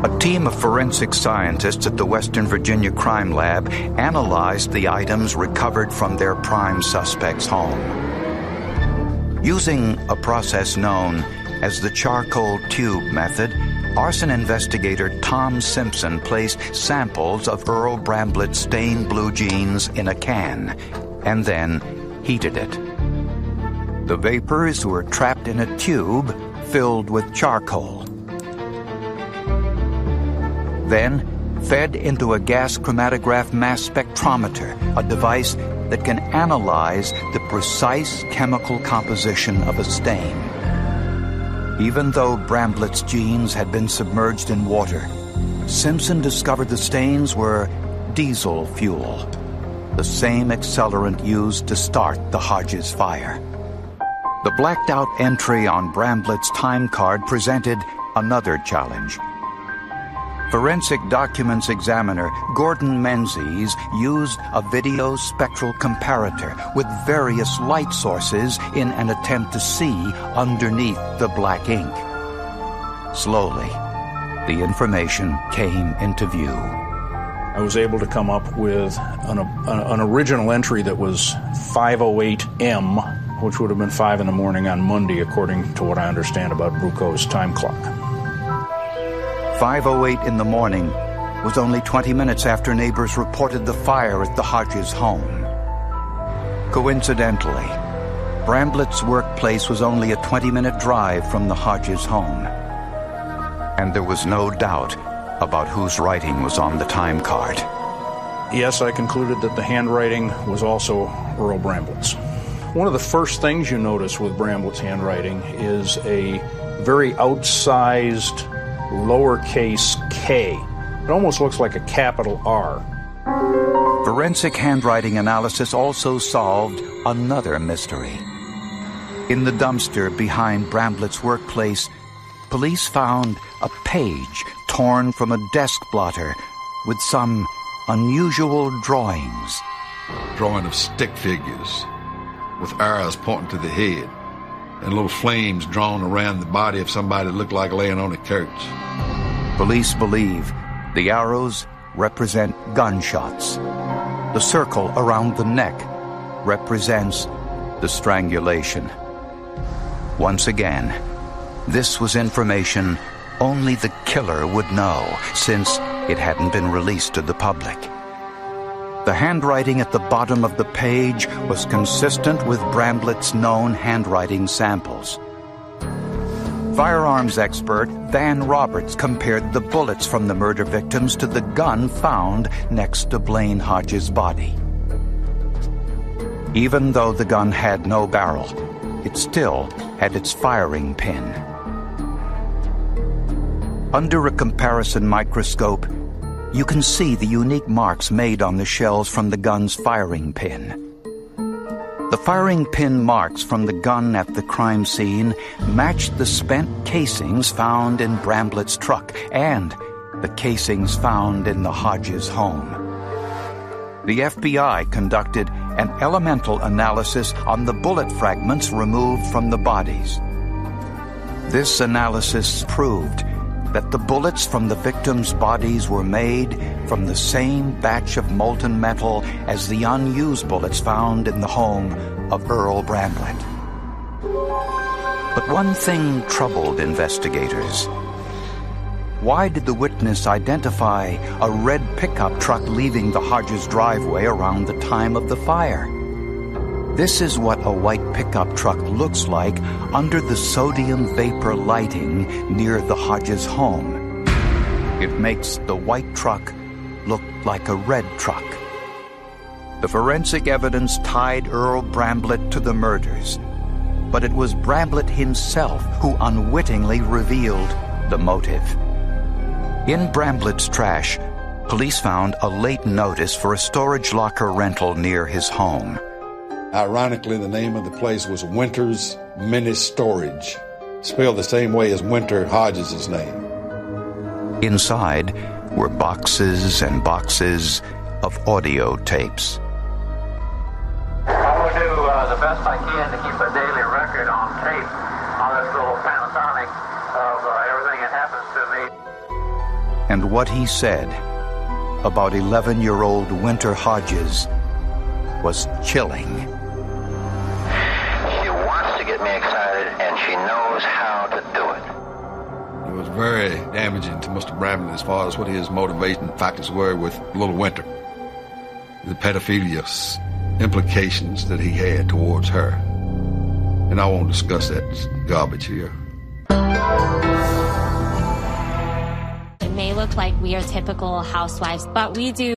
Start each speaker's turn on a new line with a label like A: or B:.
A: A team of forensic scientists at the Western Virginia Crime Lab analyzed the items recovered from their prime suspect's home. Using a process known as the charcoal tube method, arson investigator Tom Simpson placed samples of Earl Bramblett's stained blue jeans in a can and then heated it. The vapors were trapped in a tube filled with charcoal. Then fed into a gas chromatograph mass spectrometer, a device that can analyze the precise chemical composition of a stain. Even though Bramblett's jeans had been submerged in water, Simpson discovered the stains were diesel fuel, the same accelerant used to start the Hodges fire. The blacked-out entry on Bramblett's time card presented another challenge. Forensic documents examiner Gordon Menzies used a video spectral comparator with various light sources in an attempt to see underneath the black ink. Slowly, the information came into view.
B: I was able to come up with an original entry that was 5:08 which would have been 5 in the morning on Monday, according to what I understand about Bruco's time clock.
A: 5:08 in the morning was only 20 minutes after neighbors reported the fire at the Hodges home. Coincidentally, Bramblett's workplace was only a 20-minute drive from the Hodges home. And there was no doubt about whose writing was on the time card.
B: Yes, I concluded that the handwriting was also Earl Bramblett's. One of the first things you notice with Bramblett's handwriting is a very outsized lowercase k. It almost looks like a capital R.
A: Forensic handwriting analysis also solved another mystery. In the dumpster behind Bramblett's workplace, police found a page torn from a desk blotter with some unusual drawings.
C: Drawing of stick figures with arrows pointing to the head and little flames drawn around the body of somebody that looked like laying on a couch.
A: Police believe the arrows represent gunshots. The circle around the neck represents the strangulation. Once again, this was information only the killer would know, since it hadn't been released to the public. The handwriting at the bottom of the page was consistent with Bramblett's known handwriting samples. Firearms expert Van Roberts compared the bullets from the murder victims to the gun found next to Blaine Hodges' body. Even though the gun had no barrel, it still had its firing pin. Under a comparison microscope, you can see the unique marks made on the shells from the gun's firing pin. The firing pin marks from the gun at the crime scene matched the spent casings found in Bramblett's truck and the casings found in the Hodges home. The FBI conducted an elemental analysis on the bullet fragments removed from the bodies. This analysis proved that the bullets from the victims' bodies were made from the same batch of molten metal as the unused bullets found in the home of Earl Bramblett. But one thing troubled investigators. Why did the witness identify a red pickup truck leaving the Hodges driveway around the time of the fire? This is what a white pickup truck looks like under the sodium vapor lighting near the Hodges home. It makes the white truck look like a red truck. The forensic evidence tied Earl Bramblett to the murders, but it was Bramblett himself who unwittingly revealed the motive. In Bramblett's trash, police found a late notice for a storage locker rental near his home.
C: Ironically, the name of the place was Winter's Mini Storage, spelled the same way as Winter Hodges' name.
A: Inside were boxes and boxes of audio tapes.
D: I'm going to do the best I can to keep a daily record on tape on this little Panasonic of everything that happens to me.
A: And what he said about 11-year-old Winter Hodges was chilling.
D: She wants to get me excited, and she knows how to do it.
C: It was very damaging to Mr. Bramblett as far as what his motivation factors were with little Winter. The pedophilia implications that he had towards her. And I won't discuss that garbage here.
E: It may look like we are typical housewives, but we do